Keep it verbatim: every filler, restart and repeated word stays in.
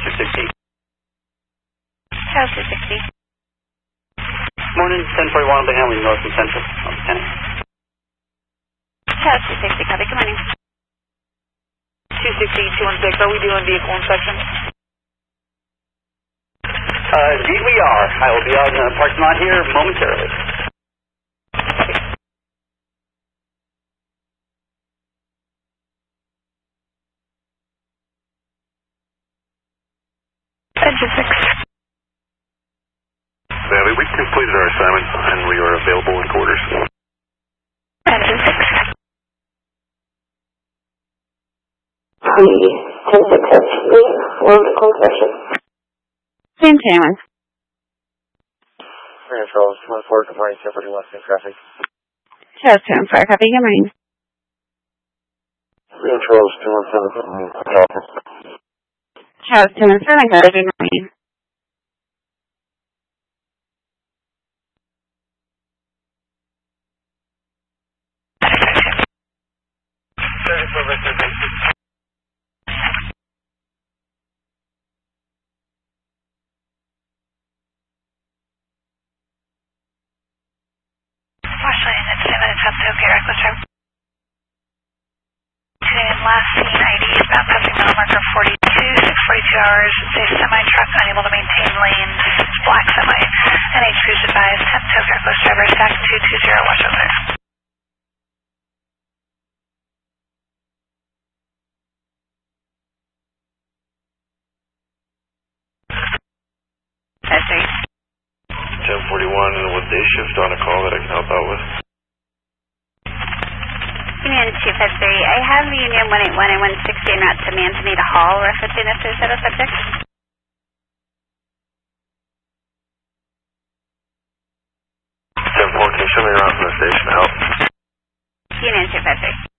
two sixty. Charles two sixty. Morning, ten forty-one, the Henley North and Central. On ten. Charles two sixty, copy, good morning. two sixty, two one six, are we doing vehicle inspection? Uh, indeed we are. I will be out in the parking lot here momentarily. Engine six. Valley, we completed our assignment and we are available in quarters. Engine six. Please, ten six six, leave, load closed session. Same channel. Grand Charles, one four, good morning, ten forty-one, same traffic. Charles two one four, copy, good morning. Grand Charles, two one seven, good morning. Charles two one seven, copy, good morning. Washington, it's seven minutes up to Tokyo Reckless Drive. Today in last seen I D is about passing mile marker forty-two, six forty-two hours. It's a semi-truck unable to maintain lanes. It's black semi. N H cruise advised, ten Tokyo Reckless Driver, stack two two zero, watch out there. That's three. ten forty-one and what day shift on a call that I can help out with? Union two five three, I have Union one eight one and one sixty en route to Manzanita Hall, referencing a suicidal subject. ten four, can you show me around from the station to help? Union two five three.